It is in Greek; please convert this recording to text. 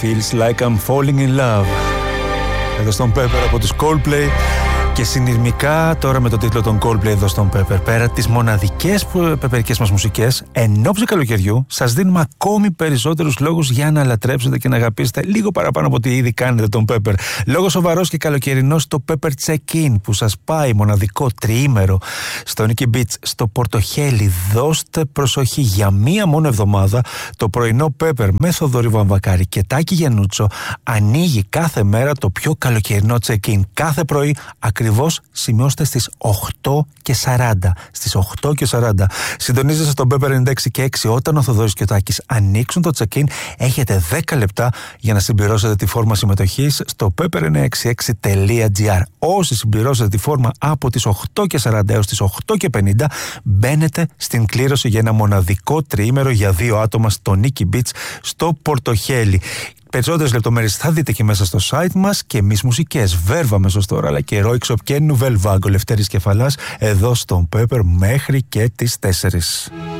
Feels Like I'm Falling in Love. Εδώ στον Pepper από τους Coldplay. Και συνειρμικά τώρα με τον τίτλο των Coldplay εδώ στον Pepper, πέρα τις μοναδικές πεπερικές μας μουσικές, εν ώψη καλοκαιριού, σας δίνουμε ακόμη περισσότερους λόγους για να λατρέψετε και να αγαπήσετε λίγο παραπάνω από ό,τι ήδη κάνετε τον Pepper. Λόγος σοβαρός και καλοκαιρινός, το Pepper Check-in που σας πάει μοναδικό τριήμερο στο Nikki Beach, στο Πορτοχέλι. Δώστε προσοχή για μία μόνο εβδομάδα. Το πρωινό Pepper με Θοδωρή Βαμβακάρη και Τάκη Γενούτσο ανοίγει κάθε μέρα το πιο καλοκαιρινό check-in. Κάθε πρωί ακριβώς σημειώστε στις 8:40. Στις 8:40. Συντονίζεστε στον Pepper 96 και 6 όταν ο Θοδωρής και ο Τάκης ανοίξουν το check-in. Έχετε 10 λεπτά για να συμπληρώσετε τη φόρμα συμμετοχής στο pepper966.gr. Όσοι συμπληρώσετε τη φόρμα από τις 8:40 έως τις 8:50, μπαίνετε στην κλήρωση για ένα μοναδικό τριήμερο για 2 άτομα στο Nikki Beach στο Πορτοχέλι. Περισσότερες λεπτομέρειες θα δείτε και μέσα στο site μας και εμείς μουσικές. Βέρβα μέσως τώρα, αλλά και Roy Xop και Nouvelle Vague, ο Λευτέρης Κεφαλάς, εδώ στον Pepper μέχρι και τις 4.